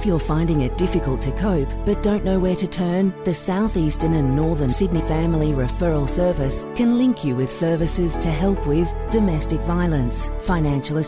If you're finding it difficult to cope but don't know where to turn, the South Eastern and Northern Sydney Family Referral Service can link you with services to help with domestic violence, financial